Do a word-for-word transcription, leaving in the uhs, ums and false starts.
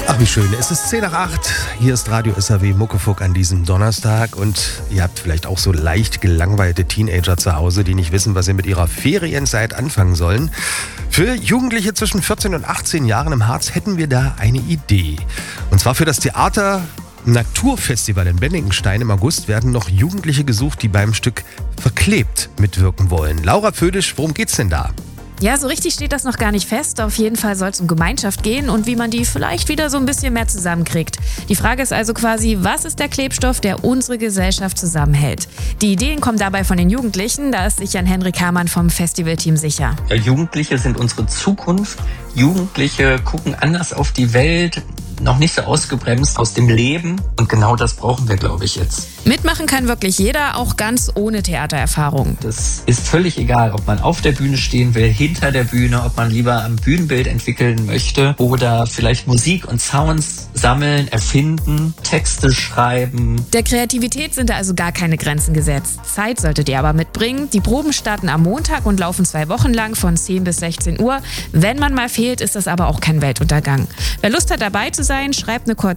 Ach, wie schön. Es ist zehn nach acht. Hier ist Radio S R W Muckefuck an diesem Donnerstag. Und ihr habt vielleicht auch so leicht gelangweilte Teenager zu Hause, die nicht wissen, was sie mit ihrer Ferienzeit anfangen sollen. Für Jugendliche zwischen vierzehn und achtzehn Jahren im Harz hätten wir da eine Idee. Und zwar für das Theater Naturfestival in Benningenstein im August werden noch Jugendliche gesucht, die beim Stück Verklebt mitwirken wollen. Laura Födisch, worum geht's denn da? Ja, so richtig steht das noch gar nicht fest. Auf jeden Fall soll es um Gemeinschaft gehen und wie man die vielleicht wieder so ein bisschen mehr zusammenkriegt. Die Frage ist also quasi, was ist der Klebstoff, der unsere Gesellschaft zusammenhält? Die Ideen kommen dabei von den Jugendlichen, da ist sich Jan-Henrik Hermann vom Festivalteam sicher. Ja, Jugendliche sind unsere Zukunft. Jugendliche gucken anders auf die Welt, noch nicht so ausgebremst aus dem Leben. Und genau das brauchen wir, glaube ich, jetzt. Mitmachen kann wirklich jeder, auch ganz ohne Theatererfahrung. Das ist völlig egal, ob man auf der Bühne stehen will, hinter der Bühne, ob man lieber am Bühnenbild entwickeln möchte oder vielleicht Musik und Sounds sammeln, erfinden, Texte schreiben. Der Kreativität sind da also gar keine Grenzen gesetzt. Zeit solltet ihr aber mitbringen. Die Proben starten am Montag und laufen zwei Wochen lang von zehn bis sechzehn Uhr. Wenn man mal fehlt, ist das aber auch kein Weltuntergang. Wer Lust hat, dabei zu sein, schreibt eine kurze